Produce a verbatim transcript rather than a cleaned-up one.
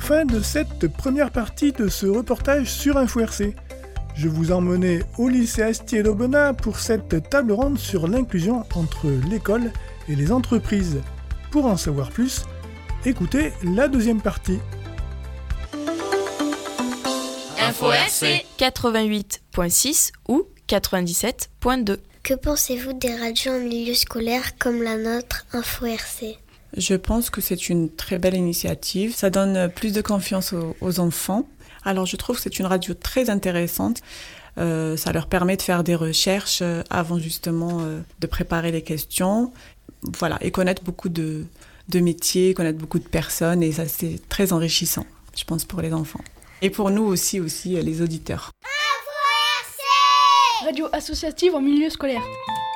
fin de cette première partie de ce reportage sur Info R C. Je vous emmenais au lycée Astier d'Aubenas pour cette table ronde sur l'inclusion entre l'école et les entreprises. Pour en savoir plus, écoutez la deuxième partie. Info R C quatre-vingt-huit virgule six ou quatre-vingt-dix-sept virgule deux. Que pensez-vous des radios en milieu scolaire comme la nôtre, Info R C ? Je pense que c'est une très belle initiative. Ça donne plus de confiance aux, aux enfants. Alors je trouve que c'est une radio très intéressante. Euh, ça leur permet de faire des recherches avant justement euh, de préparer les questions. Voilà, et connaître beaucoup de, de métiers, connaître beaucoup de personnes. Et ça, c'est très enrichissant, je pense, pour les enfants. Et pour nous aussi, aussi les auditeurs. Radio associative en milieu scolaire.